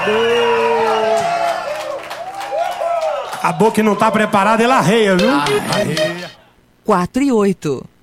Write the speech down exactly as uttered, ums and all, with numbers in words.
A boca que não tá preparada, ela arreia, viu? Quatro e oito.